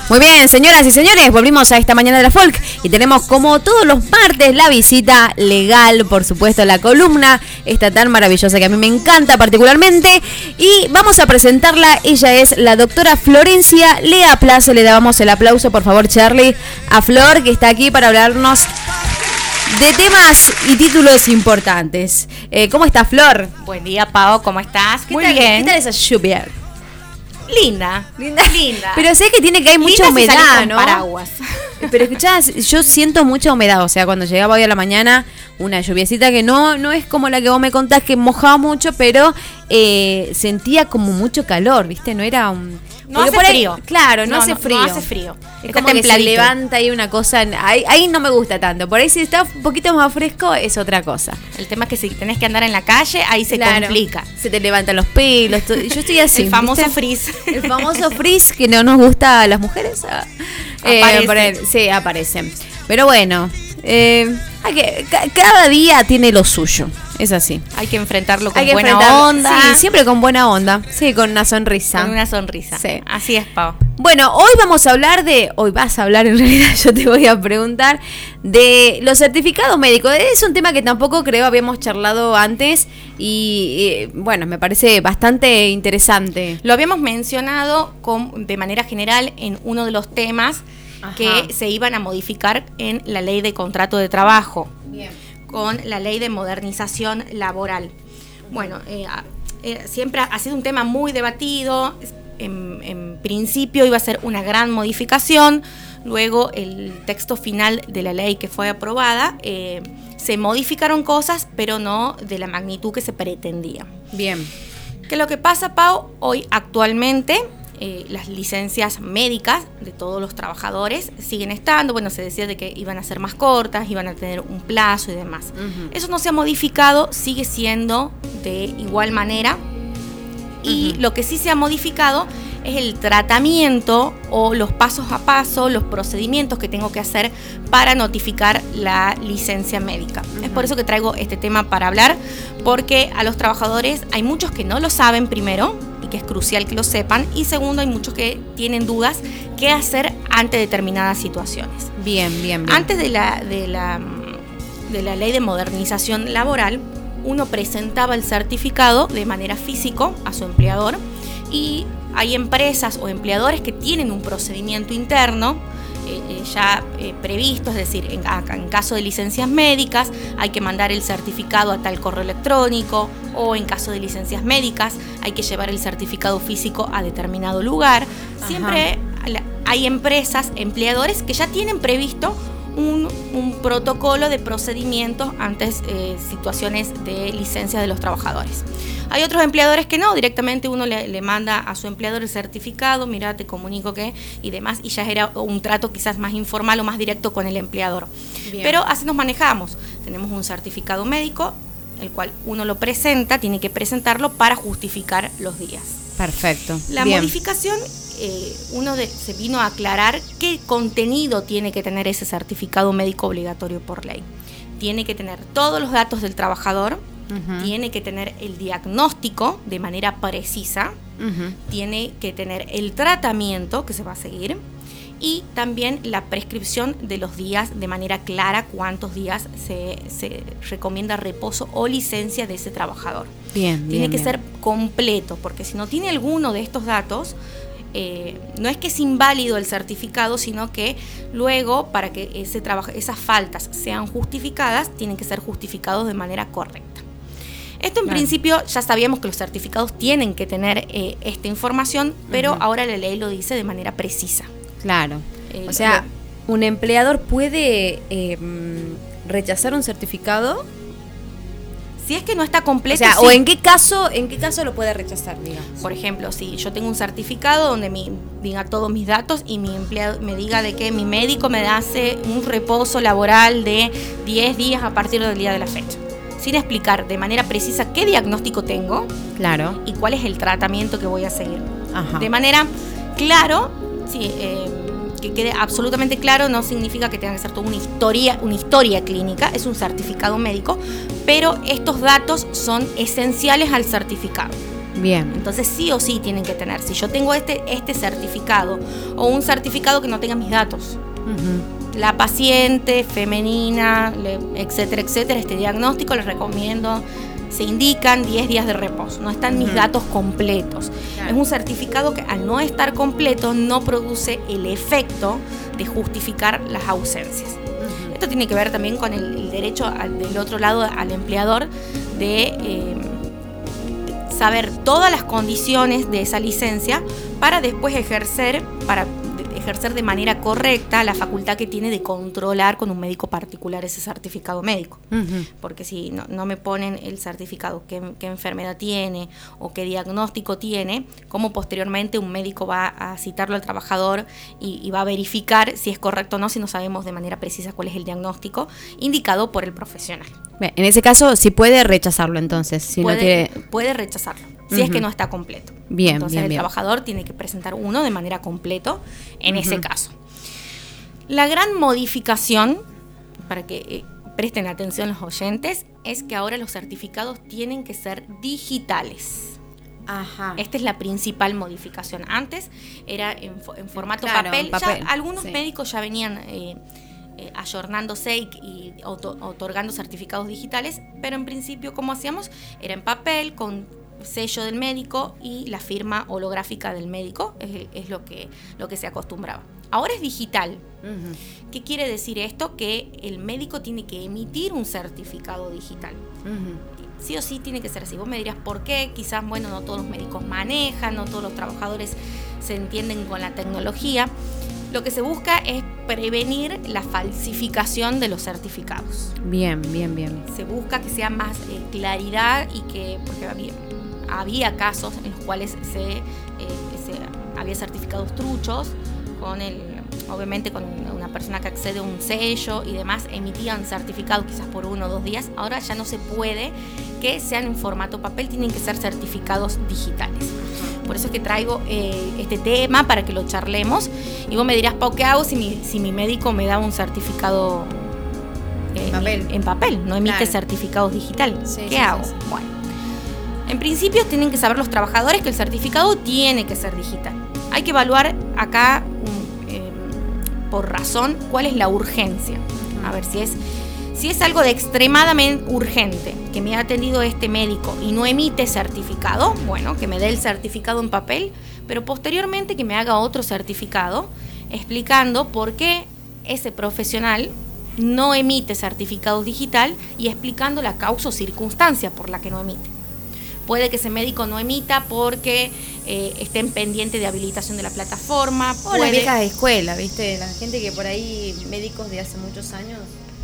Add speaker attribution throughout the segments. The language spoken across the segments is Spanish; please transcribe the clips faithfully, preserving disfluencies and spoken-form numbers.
Speaker 1: Muy bien, señoras y señores, volvimos a esta mañana de la folk y tenemos como todos los martes la visita legal, por supuesto, la columna esta tan maravillosa que a mí me encanta particularmente, y vamos a presentarla. Ella es la doctora Florencia Lea Place. Le damos el aplauso, por favor, Charlie, a Flor, que está aquí para hablarnos de temas y títulos importantes. Eh, ¿Cómo estás, Flor?
Speaker 2: Buen día, Pau, ¿cómo estás?
Speaker 1: Muy tal, bien. ¿Qué tal esa lluvia?
Speaker 2: Linda, linda, linda.
Speaker 1: Pero sé que tiene que hay mucha
Speaker 2: linda
Speaker 1: humedad,
Speaker 2: con
Speaker 1: ¿no?
Speaker 2: Paraguas.
Speaker 1: Pero escuchá, yo siento mucha humedad, o sea, cuando llegaba hoy a la mañana, una lluviecita que no no es como la que vos me contás, que mojaba mucho, pero eh, sentía como mucho calor, ¿viste? No era un...
Speaker 2: No hace
Speaker 1: ahí,
Speaker 2: frío.
Speaker 1: Claro, no,
Speaker 2: no
Speaker 1: hace
Speaker 2: no,
Speaker 1: frío.
Speaker 2: No hace frío.
Speaker 1: Es como que se levanta ahí una cosa, ahí, ahí no me gusta tanto. Por ahí si está un poquito más fresco es otra cosa.
Speaker 2: El tema es que si tenés que andar en la calle, ahí se claro, complica.
Speaker 1: Se te levantan los pelos, todo. Yo estoy así.
Speaker 2: El famoso
Speaker 1: ¿viste?
Speaker 2: frizz.
Speaker 1: El famoso frizz que no nos gusta a las mujeres.
Speaker 2: Eh,
Speaker 1: aparece. Sí, aparecen. Pero bueno, eh, hay que, cada día tiene lo suyo. Es así.
Speaker 2: Hay que enfrentarlo con
Speaker 1: hay que
Speaker 2: buena onda.
Speaker 1: Sí, siempre con buena onda. Sí, con una sonrisa.
Speaker 2: Con una sonrisa.
Speaker 1: Sí.
Speaker 2: Así es, Pau.
Speaker 1: Bueno, hoy vamos a hablar de... Hoy vas a hablar, en realidad, yo te voy a preguntar de los certificados médicos. Es un tema que tampoco creo habíamos charlado antes y, y bueno, me parece bastante interesante.
Speaker 2: Lo habíamos mencionado con, de manera general en uno de los temas Ajá. que se iban a modificar en la ley de contrato de trabajo.
Speaker 1: Bien.
Speaker 2: Con la ley de modernización laboral. Bueno, eh, eh, siempre ha sido un tema muy debatido. En, en principio iba a ser una gran modificación. Luego el texto final de la ley que fue aprobada, eh, se modificaron cosas, pero no de la magnitud que se pretendía.
Speaker 1: Bien.
Speaker 2: ¿Qué es lo que pasa, Pau? Hoy actualmente... Eh, las licencias médicas de todos los trabajadores siguen estando. Bueno, se decía de que iban a ser más cortas, iban a tener un plazo y demás. Uh-huh. Eso no se ha modificado, sigue siendo de igual manera. Y uh-huh. lo que sí se ha modificado es el tratamiento o los pasos a paso, los procedimientos que tengo que hacer para notificar la licencia médica. Uh-huh. Es por eso que traigo este tema para hablar, porque a los trabajadores hay muchos que no lo saben primero, que es crucial que lo sepan, y segundo, hay muchos que tienen dudas qué hacer ante determinadas situaciones.
Speaker 1: Bien, bien, bien.
Speaker 2: Antes de la, de la, de la ley de modernización laboral, uno presentaba el certificado de manera físico a su empleador, y hay empresas o empleadores que tienen un procedimiento interno Eh, eh, ya eh, previsto, es decir, en, en caso de licencias médicas hay que mandar el certificado a tal correo electrónico, o en caso de licencias médicas hay que llevar el certificado físico a determinado lugar. Ajá. Siempre hay empresas, empleadores que ya tienen previsto un, un protocolo de procedimientos ante eh, situaciones de licencia de los trabajadores. Hay otros empleadores que no, directamente uno le, le manda a su empleador el certificado, mira, te comunico que, y demás, y ya era un trato quizás más informal o más directo con el empleador. Bien. Pero así nos manejamos. Tenemos un certificado médico, el cual uno lo presenta, tiene que presentarlo para justificar los días.
Speaker 1: Perfecto.
Speaker 2: La
Speaker 1: Bien.
Speaker 2: modificación, eh, uno de, se vino a aclarar qué contenido tiene que tener ese certificado médico obligatorio por ley. Tiene que tener todos los datos del trabajador, uh-huh. tiene que tener el diagnóstico de manera precisa, uh-huh. tiene que tener el tratamiento que se va a seguir, y también la prescripción de los días de manera clara, cuántos días se, se recomienda reposo o licencia de ese trabajador.
Speaker 1: Bien,
Speaker 2: tiene
Speaker 1: bien,
Speaker 2: que
Speaker 1: bien.
Speaker 2: ser completo, porque si no tiene alguno de estos datos, eh, no es que es inválido el certificado, sino que luego, para que ese trabajo, esas faltas sean justificadas, tienen que ser justificados de manera correcta. Esto en claro. principio ya sabíamos que los certificados tienen que tener eh, esta información, pero uh-huh. ahora la ley lo dice de manera precisa.
Speaker 1: Claro,
Speaker 2: eh,
Speaker 1: o sea,
Speaker 2: lo,
Speaker 1: ¿un empleador puede eh, rechazar un certificado?
Speaker 2: Si es que no está completo,
Speaker 1: o sea,
Speaker 2: sí.
Speaker 1: o en qué caso, en qué caso lo puede rechazar, digamos.
Speaker 2: Por ejemplo, si yo tengo un certificado donde me diga todos mis datos y mi empleado me diga de que mi médico me hace un reposo laboral de diez días a partir del día de la fecha, sin explicar de manera precisa qué diagnóstico tengo,
Speaker 1: claro,
Speaker 2: y cuál es el tratamiento que voy a seguir.
Speaker 1: Ajá.
Speaker 2: De manera claro, sí, eh, que quede absolutamente claro, no significa que tenga que ser toda una historia, una historia clínica, es un certificado médico, pero estos datos son esenciales al certificado.
Speaker 1: Bien.
Speaker 2: Entonces sí o sí tienen que tener. Si yo tengo este, este certificado o un certificado que no tenga mis datos, uh-huh. la paciente femenina, le, etcétera, etcétera, este diagnóstico les recomiendo, se indican diez días de reposo, no están uh-huh. mis datos completos. Claro. Es un certificado que al no estar completo no produce el efecto de justificar las ausencias. Uh-huh. Esto tiene que ver también con el, el derecho al, del otro lado al empleador de eh, saber todas las condiciones de esa licencia para después ejercer, para ejercer de manera correcta la facultad que tiene de controlar con un médico particular ese certificado médico. Uh-huh. Porque si no, no me ponen el certificado, qué, qué enfermedad tiene o qué diagnóstico tiene, cómo posteriormente un médico va a citarlo al trabajador y, y va a verificar si es correcto o no, si no sabemos de manera precisa cuál es el diagnóstico indicado por el profesional.
Speaker 1: Bien, en ese caso sí puede rechazarlo entonces. Si
Speaker 2: puede,
Speaker 1: no tiene...
Speaker 2: puede rechazarlo. Si uh-huh. es que no está completo.
Speaker 1: Bien,
Speaker 2: Entonces
Speaker 1: bien,
Speaker 2: el
Speaker 1: bien.
Speaker 2: trabajador tiene que presentar uno de manera completo en uh-huh. ese caso. La gran modificación, para que eh, presten atención los oyentes, es que ahora los certificados tienen que ser digitales.
Speaker 1: Ajá.
Speaker 2: Esta es la principal modificación. Antes era en, en formato
Speaker 1: claro,
Speaker 2: papel.
Speaker 1: papel.
Speaker 2: Ya algunos
Speaker 1: sí.
Speaker 2: médicos ya venían eh, eh, ayornándose y, y oto, otorgando certificados digitales, pero en principio, como hacíamos, era en papel con sello del médico y la firma holográfica del médico, es, es lo que, lo que se acostumbraba. Ahora es digital. Uh-huh. ¿Qué quiere decir esto? Que el médico tiene que emitir un certificado digital. Uh-huh. Sí o sí tiene que ser así. Vos me dirás por qué, quizás, bueno, no todos los médicos manejan, no todos los trabajadores se entienden con la tecnología. Lo que se busca es prevenir la falsificación de los certificados.
Speaker 1: Bien, bien, bien.
Speaker 2: Se busca que sea más eh, claridad y que, porque había, había casos en los cuales se, eh, se había certificados truchos, con el, obviamente con una persona que accede a un sello y demás, emitían certificados quizás por uno o dos días. Ahora ya no se puede que sean en formato papel, tienen que ser certificados digitales. Por eso es que traigo eh, este tema para que lo charlemos. Y vos me dirás, Pau, ¿qué hago si mi, si mi médico me da un certificado eh,
Speaker 1: en, papel.
Speaker 2: en papel? No emite claro. certificados digitales. Sí, ¿Qué sí, hago? Sí, sí. Bueno, en principio tienen que saber los trabajadores que el certificado tiene que ser digital. Hay que evaluar acá, um, eh, por razón, cuál es la urgencia. A ver si es... Si es algo de extremadamente urgente, que me ha atendido este médico y no emite certificado, bueno, que me dé el certificado en papel, pero posteriormente que me haga otro certificado explicando por qué ese profesional no emite certificado digital y explicando la causa o circunstancia por la que no emite. Puede que ese médico no emita porque eh, estén pendiente de habilitación de la plataforma.
Speaker 1: O
Speaker 2: puede...
Speaker 1: la vieja escuela, ¿viste? La gente que por ahí, médicos de hace muchos años...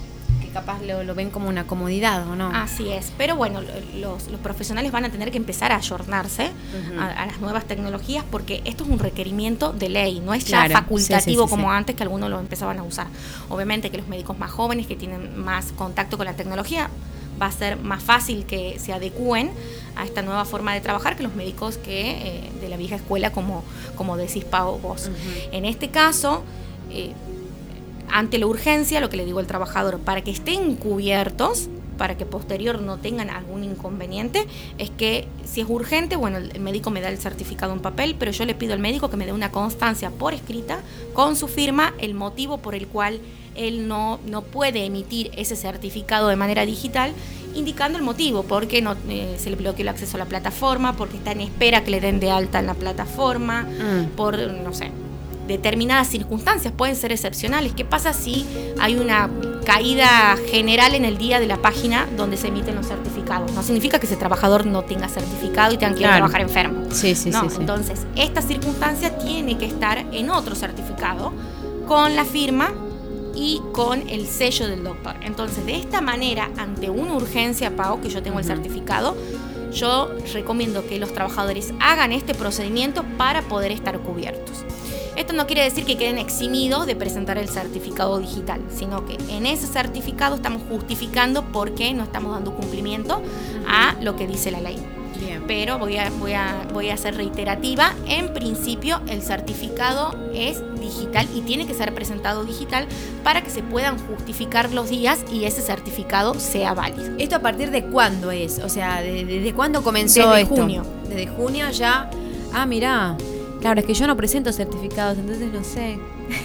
Speaker 1: capaz lo, lo ven como una comodidad, ¿o no?
Speaker 2: Así es, pero bueno, los, los profesionales van a tener que empezar a ayornarse uh-huh. a, a las nuevas tecnologías, porque esto es un requerimiento de ley, no es ya claro. facultativo sí, sí, sí, como sí. antes, que algunos lo empezaban a usar. Obviamente que los médicos más jóvenes, que tienen más contacto con la tecnología, va a ser más fácil que se adecúen a esta nueva forma de trabajar que los médicos que eh, de la vieja escuela, como, como decís, Pau, vos. Uh-huh. En este caso... Eh, ante la urgencia, lo que le digo al trabajador, para que estén cubiertos, para que posterior no tengan algún inconveniente, es que si es urgente, bueno, el médico me da el certificado en papel, pero yo le pido al médico que me dé una constancia por escrita, con su firma, el motivo por el cual él no, no puede emitir ese certificado de manera digital, indicando el motivo, porque no, eh, se le bloqueó el acceso a la plataforma, porque está en espera que le den de alta en la plataforma, mm. por, no sé, determinadas circunstancias, pueden ser excepcionales. ¿Qué pasa si hay una caída general en el día de la página donde se emiten los certificados? No significa que ese trabajador no tenga certificado y tenga que ir claro. a trabajar enfermo.
Speaker 1: Sí, sí,
Speaker 2: no,
Speaker 1: sí, sí.
Speaker 2: Entonces, esta circunstancia tiene que estar en otro certificado con la firma y con el sello del doctor. Entonces, de esta manera, ante una urgencia, Pau, que yo tengo uh-huh. el certificado, yo recomiendo que los trabajadores hagan este procedimiento para poder estar cubiertos. Esto no quiere decir que queden eximidos de presentar el certificado digital, sino que en ese certificado estamos justificando por qué no estamos dando cumplimiento a lo que dice la ley.
Speaker 1: Bien.
Speaker 2: Pero voy a, voy, a, voy a ser reiterativa. En principio, el certificado es digital y tiene que ser presentado digital para que se puedan justificar los días y ese certificado sea válido.
Speaker 1: ¿Esto a partir de cuándo es? O sea, ¿desde de, de cuándo comenzó
Speaker 2: Desde
Speaker 1: esto?
Speaker 2: junio.
Speaker 1: Desde junio ya. Ah, mirá. Claro, es que yo no presento certificados, entonces no sé.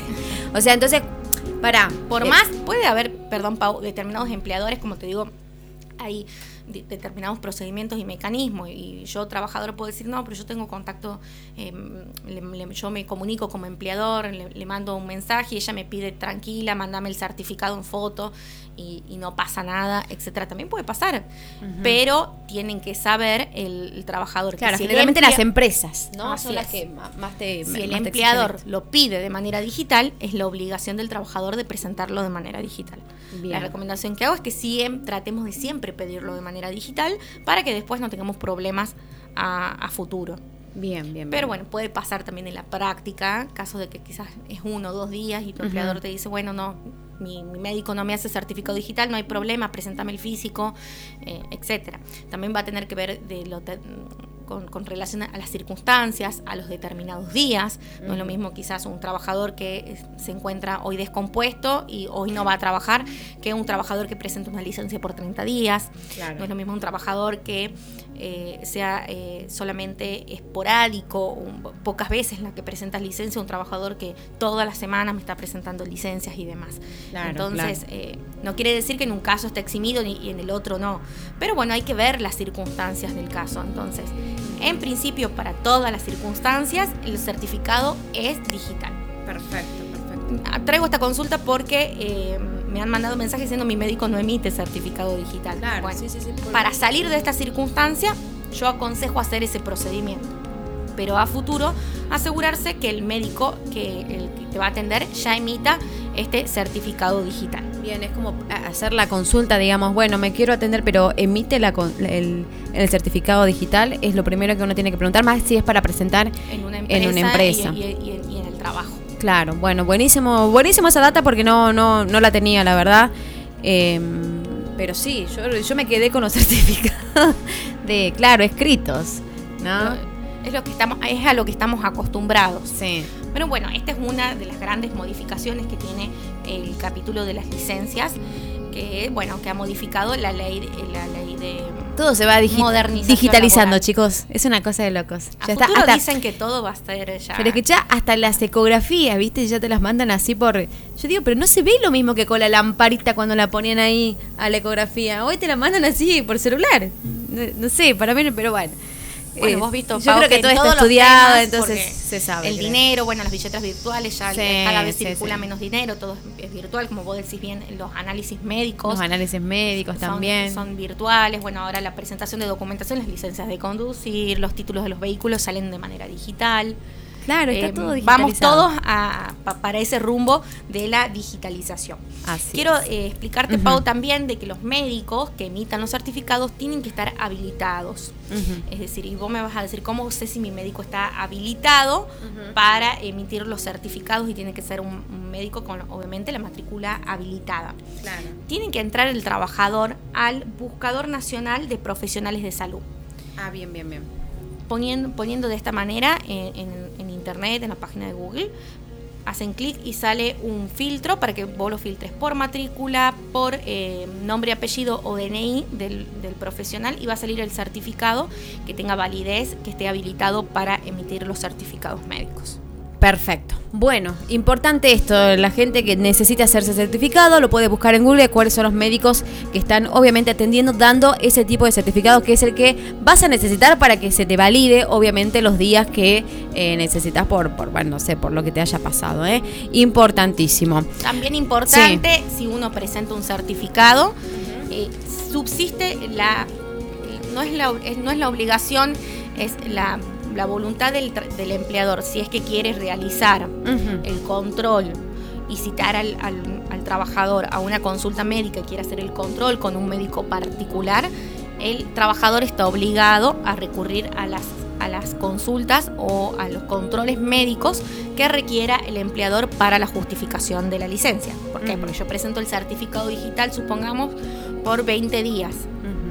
Speaker 1: O sea, entonces, pará.
Speaker 2: Por
Speaker 1: eh,
Speaker 2: más, puede haber, perdón, Pau, determinados empleadores, como te digo, hay de, determinados procedimientos y mecanismos, y yo trabajador puedo decir, no, pero yo tengo contacto, eh, le, le, yo me comunico como empleador, le, le mando un mensaje y ella me pide, tranquila, mándame el certificado en foto y, y no pasa nada, etcétera. También puede pasar, uh-huh. pero tienen que saber el, el trabajador.
Speaker 1: Claro,
Speaker 2: que si
Speaker 1: generalmente
Speaker 2: emplea-
Speaker 1: las empresas, ¿no?
Speaker 2: Así
Speaker 1: Son las
Speaker 2: es.
Speaker 1: que más te
Speaker 2: Si
Speaker 1: más
Speaker 2: el
Speaker 1: te
Speaker 2: empleador
Speaker 1: exigen.
Speaker 2: lo pide de manera digital, es la obligación del trabajador de presentarlo de manera digital.
Speaker 1: Bien.
Speaker 2: La recomendación que hago es que siempre, tratemos de siempre pedirlo de manera digital para que después no tengamos problemas a, a futuro.
Speaker 1: Bien, bien, bien.
Speaker 2: Pero bueno, puede pasar también en la práctica, casos de que quizás es uno o dos días y tu
Speaker 1: Uh-huh.
Speaker 2: empleador te dice, bueno, no, mi, mi médico no me hace certificado digital, no hay problema, preséntame el físico, eh, etcétera. También va a tener que ver de lo te, con, con relación a las circunstancias, a los determinados días. Uh-huh. No es lo mismo quizás un trabajador que se encuentra hoy descompuesto y hoy no va a trabajar que un trabajador que presenta una licencia por treinta días.
Speaker 1: Claro.
Speaker 2: No es lo mismo un trabajador que eh, sea eh, solamente esporádico, un, pocas veces la que presentas licencia, un trabajador que todas las semanas me está presentando licencias y demás.
Speaker 1: Claro,
Speaker 2: Entonces,
Speaker 1: claro.
Speaker 2: Eh, no quiere decir que en un caso esté eximido y en el otro no. Pero bueno, hay que ver las circunstancias del caso. Entonces, en principio, para todas las circunstancias, el certificado es digital.
Speaker 1: Perfecto, perfecto.
Speaker 2: Traigo esta consulta porque eh, me han mandado mensajes diciendo mi médico no emite certificado digital.
Speaker 1: Claro,
Speaker 2: bueno,
Speaker 1: sí, sí, sí, por-
Speaker 2: para salir de esta circunstancia, yo aconsejo hacer ese procedimiento. Pero a futuro, asegurarse que el médico que, el que te va a atender ya emita este certificado digital.
Speaker 1: Bien, es como hacer la consulta, digamos, bueno, me quiero atender, pero emite la, con- el, el certificado digital, es lo primero que uno tiene que preguntar, más si es para presentar
Speaker 2: En una empresa,
Speaker 1: en una empresa.
Speaker 2: Y, y- y- y en el trabajo.
Speaker 1: Claro, bueno, buenísimo, buenísimo esa data porque no, no, no la tenía, la verdad. Eh, pero sí, yo, yo me quedé con los certificados de, claro, escritos, ¿no?
Speaker 2: Es lo que estamos, es a lo que estamos acostumbrados.
Speaker 1: Sí.
Speaker 2: Pero bueno, esta es una de las grandes modificaciones que tiene el capítulo de las licencias, que bueno, que ha modificado la ley, la ley de
Speaker 1: Todo se va digi-
Speaker 2: modernización
Speaker 1: digitalizando,
Speaker 2: laboral.
Speaker 1: chicos. Es una cosa de locos.
Speaker 2: A
Speaker 1: Ya
Speaker 2: futuro
Speaker 1: está, hasta,
Speaker 2: dicen que todo va a ser ya.
Speaker 1: pero es que ya hasta las ecografías, ¿viste? Ya te las mandan así por... Yo digo, pero no se ve lo mismo que con la lamparita cuando la ponían ahí a la ecografía. Hoy te la mandan así por celular. No, no sé, para mí, pero bueno.
Speaker 2: Bueno,
Speaker 1: Eh,
Speaker 2: vos visto,
Speaker 1: yo
Speaker 2: Pau,
Speaker 1: creo que, todo
Speaker 2: en
Speaker 1: está
Speaker 2: todos los
Speaker 1: estudiado,
Speaker 2: temas,
Speaker 1: entonces
Speaker 2: porque
Speaker 1: se sabe.
Speaker 2: El
Speaker 1: creo.
Speaker 2: dinero, bueno, las billeteras virtuales, ya
Speaker 1: Sí,
Speaker 2: cada vez
Speaker 1: sí,
Speaker 2: circula
Speaker 1: sí.
Speaker 2: menos dinero, todo es virtual, como vos decís bien, los análisis médicos.
Speaker 1: Los análisis médicos
Speaker 2: son,
Speaker 1: también.
Speaker 2: son virtuales. Bueno, ahora la presentación de documentación, las licencias de conducir, los títulos de los vehículos salen de manera digital.
Speaker 1: Claro, está
Speaker 2: Eh,
Speaker 1: todo digitalizado.
Speaker 2: Vamos todos a, pa- para ese rumbo de la digitalización.
Speaker 1: Así
Speaker 2: Quiero
Speaker 1: es.
Speaker 2: eh, explicarte,
Speaker 1: Ujú.
Speaker 2: Pau, también de que los médicos que emitan los certificados tienen que estar habilitados.
Speaker 1: Ujú.
Speaker 2: Es decir, y vos me vas a decir, ¿cómo sé si mi médico está habilitado
Speaker 1: Ujú.
Speaker 2: para emitir los certificados? Y tiene que ser un, un médico con, obviamente, la matrícula habilitada.
Speaker 1: Claro.
Speaker 2: Tiene que entrar el trabajador al Buscador Nacional de Profesionales de Salud.
Speaker 1: Ah, bien, bien, bien.
Speaker 2: Poniendo, poniendo de esta manera en, en, en internet, en la página de Google, hacen clic y sale un filtro para que vos lo filtres por matrícula, por eh, nombre, apellido o D N I del, del profesional, y va a salir el certificado que tenga validez, que esté habilitado para emitir los certificados médicos.
Speaker 1: Perfecto. Bueno, importante esto, la gente que necesita hacerse certificado lo puede buscar en Google cuáles son los médicos que están obviamente atendiendo, dando ese tipo de certificado que es el que vas a necesitar para que se te valide obviamente los días que eh, necesitas por, por, bueno, no sé, por lo que te haya pasado, ¿eh? Importantísimo.
Speaker 2: También importante, si uno presenta un certificado, eh, subsiste la, no es la, no es la obligación, es la la voluntad del, del empleador, si es que quiere realizar
Speaker 1: Uh-huh.
Speaker 2: el control y citar al, al, al trabajador a una consulta médica y quiere hacer el control con un médico particular, el trabajador está obligado a recurrir a las, a las consultas o a los controles médicos que requiera el empleador para la justificación de la licencia. ¿Por qué?
Speaker 1: Uh-huh.
Speaker 2: Porque yo presento el certificado digital, supongamos, por veinte días.
Speaker 1: Uh-huh.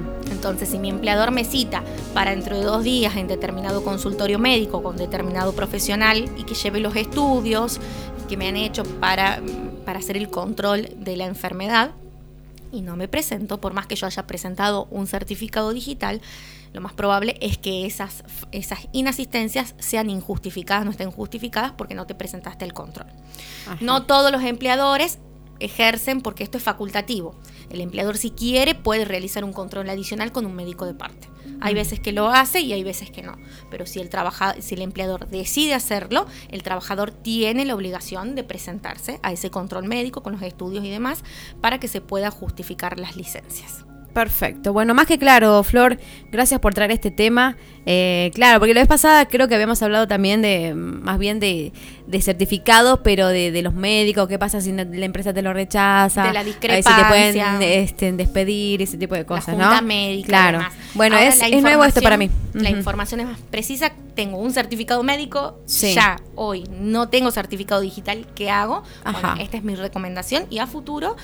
Speaker 2: Entonces, si mi empleador me cita para dentro de dos días en determinado consultorio médico con determinado profesional y que lleve los estudios que me han hecho para, para hacer el control de la enfermedad, y no me presento, por más que yo haya presentado un certificado digital, lo más probable es que esas, esas inasistencias sean injustificadas, no estén justificadas porque no te presentaste el control. Ajá. No todos los empleadores ejercen, porque esto es facultativo. El empleador, si quiere, puede realizar un control adicional con un médico de parte. Hay veces que lo hace y hay veces que no. Pero si el, trabaja, si el empleador decide hacerlo, el trabajador tiene la obligación de presentarse a ese control médico con los estudios y demás para que se pueda justificar las licencias.
Speaker 1: Perfecto. Bueno, más que claro, Flor, gracias por traer este tema. Eh, claro, porque la vez pasada creo que habíamos hablado también de, más bien de, de certificados, pero de, de los médicos, qué pasa si la empresa te lo rechaza,
Speaker 2: de la discrepancia,
Speaker 1: a ver si te pueden este, despedir, ese tipo de cosas,
Speaker 2: la junta
Speaker 1: ¿no?
Speaker 2: médica,
Speaker 1: claro.
Speaker 2: Además.
Speaker 1: Bueno, es, es nuevo esto para mí.
Speaker 2: La
Speaker 1: uh-huh.
Speaker 2: información es más precisa. Tengo un certificado médico,
Speaker 1: sí.
Speaker 2: ya hoy no tengo certificado digital, ¿qué hago?
Speaker 1: Ajá.
Speaker 2: Bueno, esta es mi recomendación, y a futuro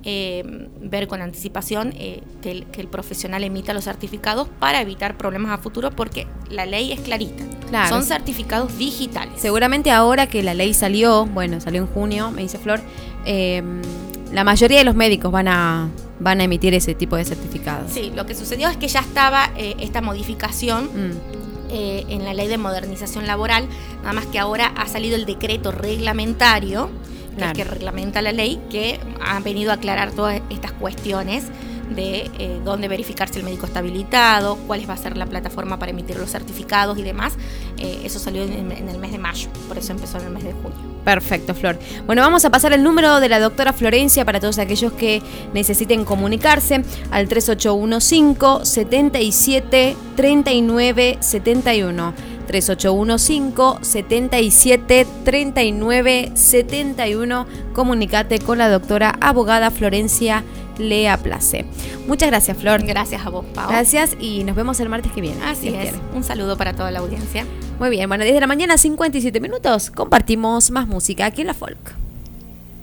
Speaker 2: eh, ver con anticipación eh, que, el, que el profesional emita los certificados para evitar problemas a futuro, porque la ley es clarita.
Speaker 1: Claro.
Speaker 2: Son certificados digitales.
Speaker 1: Seguramente ahora que la ley salió, bueno, salió en junio, me dice Flor, eh, la mayoría de los médicos van a van a emitir ese tipo de certificados.
Speaker 2: Sí, lo que sucedió es que ya estaba eh, esta modificación
Speaker 1: Mm.
Speaker 2: Eh, en la ley de modernización laboral, nada más que ahora ha salido el decreto reglamentario, que
Speaker 1: claro.
Speaker 2: es que reglamenta la ley, que ha venido a aclarar todas estas cuestiones de eh, dónde verificar si el médico está habilitado, cuál va a ser la plataforma para emitir los certificados y demás. Eh, eso salió en, en el mes de mayo, por eso empezó en el mes de junio.
Speaker 1: Perfecto, Flor. Bueno, vamos a pasar el número de la doctora Florencia para todos aquellos que necesiten comunicarse al tres ocho uno cinco, siete siete, tres nueve siete uno. tres ocho uno cinco, siete siete, tres nueve siete uno. Comunicate con la doctora abogada Florencia Leaplace. Muchas gracias, Flor.
Speaker 2: Gracias a vos, Pau.
Speaker 1: Gracias y nos vemos el martes que viene.
Speaker 2: Así es. Quiere. Un saludo para toda la audiencia.
Speaker 1: Muy bien, bueno, desde la mañana cincuenta y siete minutos compartimos más música aquí en La Folk.